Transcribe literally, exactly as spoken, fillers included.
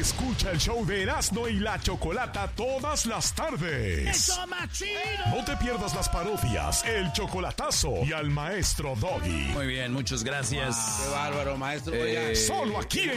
Escucha el show de Erasmo y la Chocolata todas las tardes. ¡Eso, más chido! No te pierdas las parodias, el chocolatazo y al maestro Doggy. Muy bien, muchas gracias. Qué bárbaro, maestro. Eh, Solo aquí en